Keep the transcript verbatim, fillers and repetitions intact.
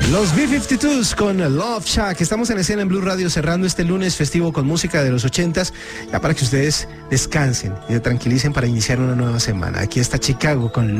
Los B cincuenta y dos con Love Shack. Estamos en escena en Blue Radio cerrando este lunes festivo con música de los ochentas, ya para que ustedes descansen y se tranquilicen para iniciar una nueva semana. Aquí está Chicago con